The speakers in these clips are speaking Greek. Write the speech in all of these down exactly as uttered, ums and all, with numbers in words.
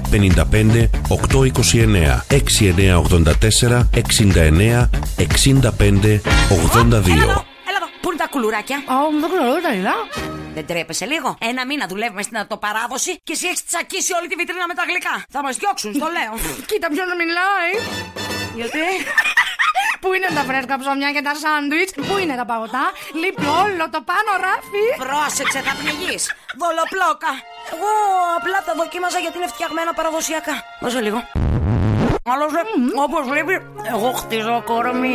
πενήντα πέντε οκτακόσια είκοσι εννέα έξι εννιά ογδόντα τέσσερα εξήντα εννέα εξήντα πέντε ογδόντα δύο. Έλα εδώ, έλα εδώ. Πού είναι τα κουλουράκια? Ω, δεν ξέρω, τα είδα. Δεν τρέπεσαι λίγο? Ένα μήνα δουλεύουμε στην αυτοπαράδοση και εσύ έχεις τσακίσει όλη τη βιτρίνα με τα γλυκά. Θα μας διώξουν, στο λέω. Κοίτα ποιος να μιλάει. Γιατί? Πού είναι τα φρέσκα ψωμιά και τα σάντουιτς? Πού είναι τα παγωτά? Λίπει όλο το πάνω ράφι. Πρόσεξε, θα πνιγείς. Δολοπλόκα. Εγώ απλά τα δοκίμαζα γιατί είναι φτιαγμένα παραδοσιακά. Δώσε λίγο. Άλλος δε, όπως βλέπει, εγώ χτίζω κορμί.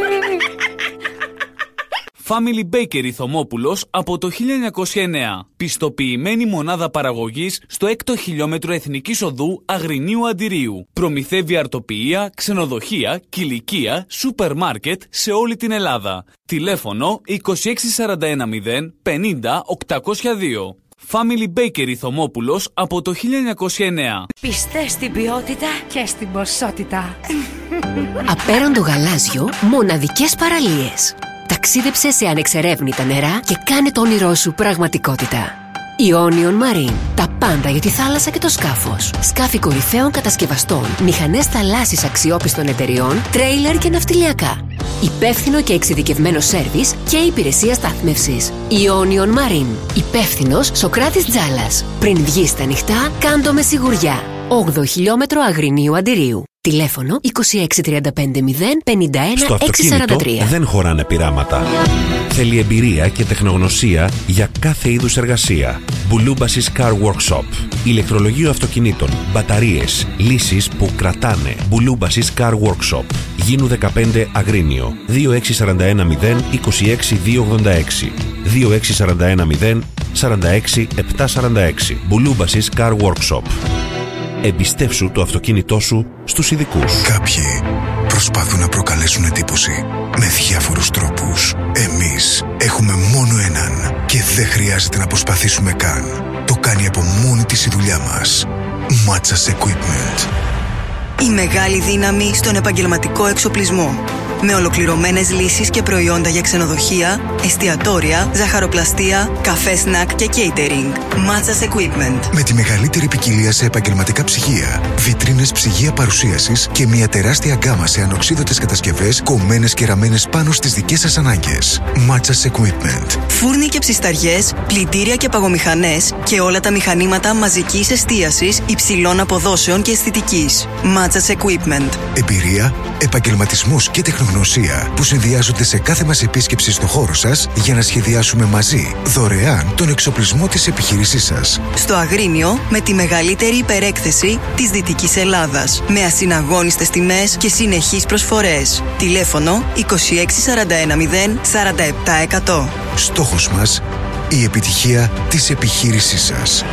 Family Bakery Θωμόπουλος από το χίλια εννιακόσια εννέα. Πιστοποιημένη μονάδα παραγωγής στο έκτο χιλιόμετρο Εθνικής Οδού Αγρινίου Αντιρίου. Προμηθεύει αρτοποιεία, ξενοδοχεία, κηλικεία, σούπερ μάρκετ σε όλη την Ελλάδα. Τηλέφωνο είκοσι έξι σαράντα ένα μηδέν πενήντα οκτακόσια δύο. Family Bakery Θωμόπουλος από το χίλια εννιακόσια εννέα. Πιστές στην ποιότητα Και στην ποσότητα. Απέραντο γαλάζιο, μοναδικές παραλίες. Ταξίδεψε σε ανεξερεύνητα νερά και κάνε το όνειρό σου πραγματικότητα. Ionian Marine. Τα πάντα για τη θάλασσα και το σκάφος. Σκάφη κορυφαίων κατασκευαστών, μηχανές θαλάσσης αξιόπιστων εταιριών, τρέιλερ και ναυτιλιακά. Υπεύθυνο και εξειδικευμένο σέρβις και υπηρεσία στάθμευσης. Ionian Marine. Υπεύθυνος Σοκράτης Τζάλας. Πριν βγεις στα νυχτά, κάντο με σιγουριά. όγδοο χιλιόμετρο Αγρινίου Αντιρίου. Τηλέφωνο είκοσι έξι τριάντα πέντε μηδέν πενήντα ένα έξι σαράντα τρία. Δεν χωράνε πειράματα. Θέλει εμπειρία και τεχνογνωσία για κάθε είδους εργασία. Bouloubasis Car Workshop. Ηλεκτρολογείο αυτοκινήτων, μπαταρίες, λύσεις που κρατάνε. Bouloubasis Car Workshop. Γίνου δεκαπέντε Αγρίνιο. δύο έξι τέσσερα ένα μηδέν είκοσι έξι διακόσια ογδόντα έξι. δύο έξι τέσσερα ένα μηδέν σαράντα έξι επτακόσια σαράντα έξι. Bouloubasis Car Workshop. Εμπιστεύσου το αυτοκίνητό σου στους ειδικούς. Κάποιοι προσπαθούν να προκαλέσουν εντύπωση με διάφορους τρόπους. Εμείς έχουμε μόνο έναν και δεν χρειάζεται να προσπαθήσουμε καν. Το κάνει από μόνη της η δουλειά μας. Matsas Equipment. Η μεγάλη δύναμη στον επαγγελματικό εξοπλισμό. Με ολοκληρωμένες λύσεις και προϊόντα για ξενοδοχεία, εστιατόρια, ζαχαροπλαστεία, καφέ σνακ και catering. Matsas Equipment. Με τη μεγαλύτερη ποικιλία σε επαγγελματικά ψυγεία, βιτρίνες ψυγεία παρουσίασης και μια τεράστια γκάμα σε ανοξίδωτες κατασκευές κομμένες και ραμμένες πάνω στις δικές σας ανάγκες. Matsas Equipment. Φούρνοι και ψισταριές, πλυντήρια και παγομηχανές και όλα τα μηχανήματα μαζικής εστίασης υψηλών αποδόσεων και αισθητικής. Matsas Equipment. Εμπειρία, επαγγελματισμός και τεχνογνωσία που συνδυάζονται σε κάθε μας επίσκεψη στο χώρο σας για να σχεδιάσουμε μαζί δωρεάν τον εξοπλισμό της επιχείρησής σας. Στο Αγρίνιο, με τη μεγαλύτερη υπερέκθεση της Δυτικής Ελλάδας. Με ασυναγώνιστες τιμές και συνεχείς προσφορές. Τηλέφωνο είκοσι έξι σαράντα ένα μηδέν σαράντα επτά εκατό. Στόχος μας, η επιτυχία της επιχείρησής σας.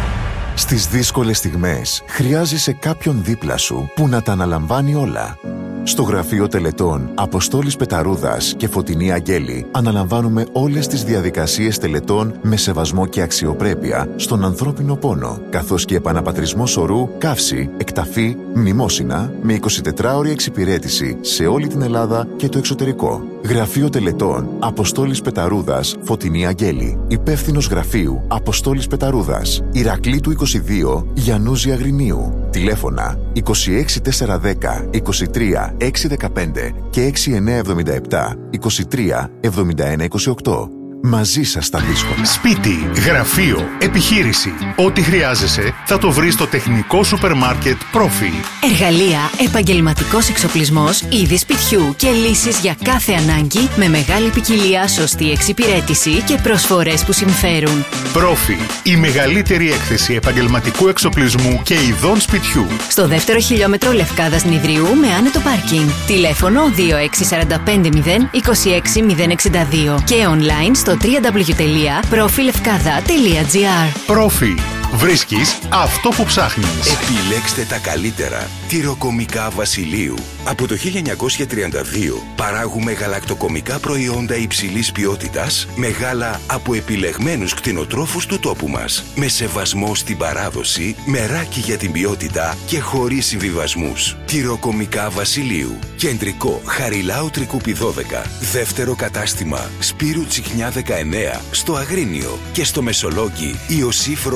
Στις δύσκολες στιγμές χρειάζεσαι κάποιον δίπλα σου που να τα αναλαμβάνει όλα. Στο γραφείο τελετών Αποστόλης Πεταρούδας και Φωτεινή Αγγέλη αναλαμβάνουμε όλες τις διαδικασίες τελετών με σεβασμό και αξιοπρέπεια στον ανθρώπινο πόνο, καθώς και επαναπατρισμό σωρού, καύση, εκταφή, μνημόσυνα με εικοσιτετράωρη εξυπηρέτηση σε όλη την Ελλάδα και το εξωτερικό. Γραφείο τελετών Αποστόλης Πεταρούδας Φωτεινή Αγγέλη. Υπεύθυνος γραφείου Αποστόλης Πεταρούδας. Ηρακλήτου είκοσι δύο, Γιαννούζη Αγρινίου. Τηλέφωνα είκοσι έξι τετρακόσια δέκα είκοσι τρία έξι δεκαπέντε και έξι εννιά εβδομήντα επτά είκοσι τρία εβδομήντα ένα είκοσι οκτώ. Μαζί σας τα δύσκολα. Σπίτι, γραφείο, επιχείρηση. Ό,τι χρειάζεσαι θα το βρεις στο τεχνικό σούπερ μάρκετ Profi. Εργαλεία, επαγγελματικός εξοπλισμός, είδη σπιτιού και λύσεις για κάθε ανάγκη με μεγάλη ποικιλία, σωστή εξυπηρέτηση και προσφορές που συμφέρουν. Profi, η μεγαλύτερη έκθεση επαγγελματικού εξοπλισμού και ειδών σπιτιού. Στο δεύτερο χιλιόμετρο Λευκάδας Νηδρίου με άνετο πάρκινγκ. Τηλέφωνο δύο έξι τέσσερα πέντε μηδέν είκοσι έξι μηδέν εξήντα δύο και online στο double-u double-u double-u τελεία profilevkada τελεία gr. Profi. Βρίσκεις αυτό που ψάχνεις. Επιλέξτε τα καλύτερα. Τυροκομικά Βασιλείου. Από το χίλια εννιακόσια τριάντα δύο παράγουμε γαλακτοκομικά προϊόντα υψηλής ποιότητας με γάλα από επιλεγμένους κτηνοτρόφους του τόπου μας. Με σεβασμό στην παράδοση, μεράκι για την ποιότητα και χωρίς συμβιβασμούς. Τυροκομικά Βασιλείου. Κεντρικό Χαριλάου Τρικούπη δώδεκα. Δεύτερο κατάστημα Σπύρου Τσιχνιά δεκαεννέα στο Αγρίνιο και στο Μεσολόγγι Ιωσήφ Ρογών δύο.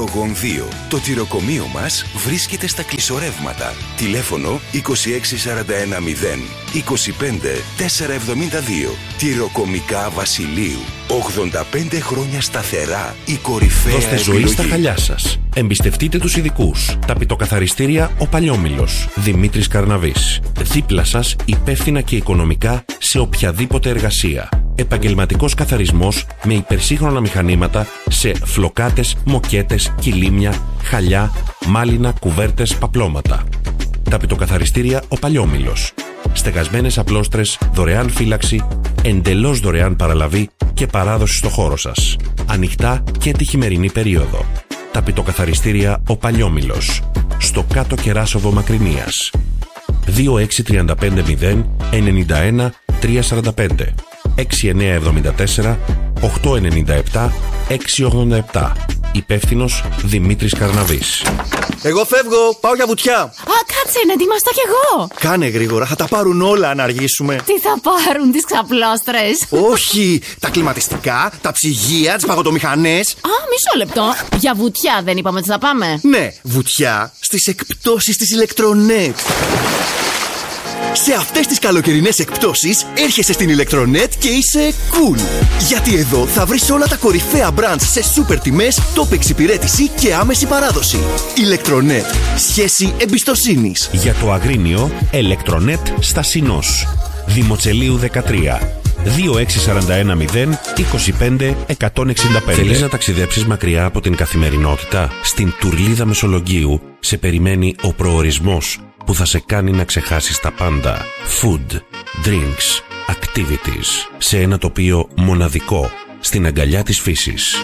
δύο. Το τυροκομείο μας βρίσκεται στα Κλεισορεύματα. Τηλέφωνο είκοσι έξι σαράντα ένα μηδέν είκοσι πέντε τετρακόσια εβδομήντα δύο. Τυροκομικά Βασιλείου. ογδόντα πέντε χρόνια σταθερά. Η κορυφαία Δώστε ζωή επιλογή. στα χαλιά σας. Εμπιστευτείτε τους ειδικούς. Τα πιτοκαθαριστήρια Ο Παλιόμηλος. Δημήτρης Καρναβής. Δίπλα σας υπεύθυνα και οικονομικά σε οποιαδήποτε εργασία. Επαγγελματικός καθαρισμός με υπερσύγχρονα μηχανήματα σε φλοκάτες, μοκέτες, κιλίμια, χαλιά, μάλινα, κουβέρτες, παπλώματα. Τα πιτοκαθαριστήρια Ο Παλιόμηλος. Στεγασμένες απλώστρες, δωρεάν φύλαξη, εντελώς δωρεάν παραλαβή και παράδοση στο χώρο σας. Ανοιχτά και τη χειμερινή περίοδο. Τα πιτοκαθαριστήρια Ο Παλιόμηλος. Στο κάτω Κεράσοβο Μακρινίας. δύο έξι τρία πέντε μηδέν εννιά ένα τρία τέσσερα πέντε έξι εννιά εβδομήντα τέσσερα οκτώ εννιά επτά έξι ογδόντα επτά. Υπεύθυνος Δημήτρης Καρναβής. Εγώ φεύγω, πάω για βουτιά. Α, κάτσε να ετοιμαστώ κι εγώ. Κάνε γρήγορα, θα τα πάρουν όλα αν αργήσουμε. Τι θα πάρουν, τις ξαπλώστρες? Όχι, τα κλιματιστικά, τα ψυγεία, τις παγωτομηχανές. Α, μισό λεπτό. Για βουτιά δεν είπαμε ότι θα πάμε? Ναι, βουτιά στις εκπτώσεις της Ηλεκτρονέτ. Σε αυτές τις καλοκαιρινές εκπτώσεις έρχεσαι στην Ηλεκτρονέτ και είσαι cool. Γιατί εδώ θα βρεις όλα τα κορυφαία brands σε σούπερ τιμές, top εξυπηρέτηση και άμεση παράδοση. Ηλεκτρονέτ. Σχέση εμπιστοσύνης. Για το Αγρίνιο, Ηλεκτρονέτ στα Σινός. Δημοτσελείου δεκατρία. δύο έξι τέσσερα ένα μηδέν είκοσι πέντε εκατόν εξήντα πέντε. Θέλεις να ταξιδέψεις μακριά από την καθημερινότητα? Στην Τουρλίδα Μεσολογγίου σε περιμένει ο προορισμός που θα σε κάνει να ξεχάσεις τα πάντα. Food, drinks, activities. Σε ένα τοπίο μοναδικό, στην αγκαλιά της φύσης.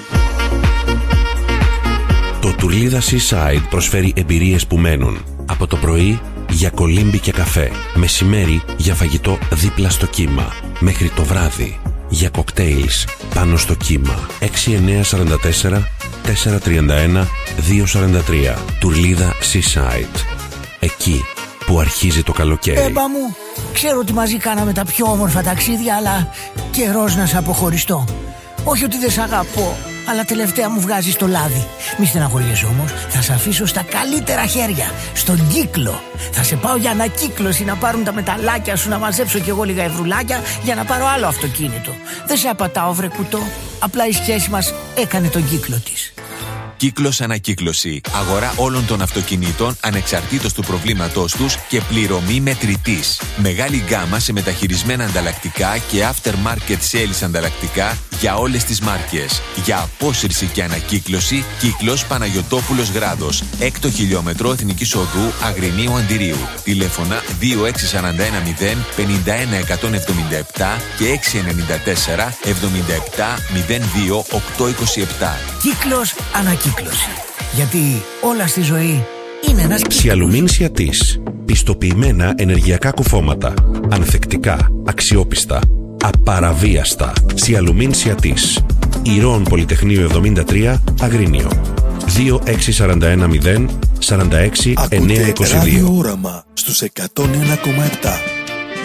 Το Τουρλίδα Seaside προσφέρει εμπειρίες που μένουν. Από το πρωί για κολύμπι και καφέ. Μεσημέρι για φαγητό δίπλα στο κύμα. Μέχρι το βράδυ για κοκτέιλς πάνω στο κύμα. έξι εννιά τέσσερα τέσσερα τέσσερα τρία ένα δύο τέσσερα τρία. Τουρλίδα Seaside. Εκεί που αρχίζει το καλοκαίρι. Έμπα μου, ξέρω ότι μαζί κάναμε τα πιο όμορφα ταξίδια, αλλά καιρός να σε αποχωριστώ. Όχι ότι δεν σ' αγαπώ, αλλά τελευταία μου βγάζεις το λάδι. Μη στεναχωριέσαι όμως, θα σε αφήσω στα καλύτερα χέρια, στον Κύκλο. Θα σε πάω για ανακύκλωση να πάρουν τα μεταλλάκια σου, να μαζέψω κι εγώ λίγα ευρουλάκια για να πάρω άλλο αυτοκίνητο. Δεν σε απατάω βρε κουτό, απλά η σχέση μας έκανε τον κύκλο της. Κύκλος Ανακύκλωση. Αγορά όλων των αυτοκινήτων ανεξαρτήτως του προβλήματός τους και πληρωμή μετρητής. Μεγάλη γκάμα σε μεταχειρισμένα ανταλλακτικά και aftermarket sales ανταλλακτικά για όλες τις μάρκες. Για απόσυρση και ανακύκλωση, Κύκλος Παναγιωτόπουλος Γράδος. Έκτο χιλιόμετρο Εθνικής Οδού Αγρινίου Αντιρίου. Τηλέφωνα δύο έξι τέσσερα ένα μηδέν πενήντα ένα εκατόν εβδομήντα επτά και έξι εννιά τέσσερα εβδομήντα επτά μηδέν δύο οκτώ είκοσι επτά. Κύκλος Ανακύκλωση. Γιατί όλα στη ζωή είναι ένας κύκλος. Σιαλουμίνσια της. Πιστοποιημένα ενεργειακά κουφώματα. Ανθεκτικά, αξιόπιστα, απαραβίαστα. Σιαλουμίνσια της. Ηρώων Πολυτεχνείου εβδομήντα τρία, Αγρίνιο. δύο έξι τέσσερα ένα μηδέν σαράντα έξι εννιακόσια είκοσι δύο. Ακούτε Ράδιο Όραμα στους εκατόν ένα κόμμα επτά.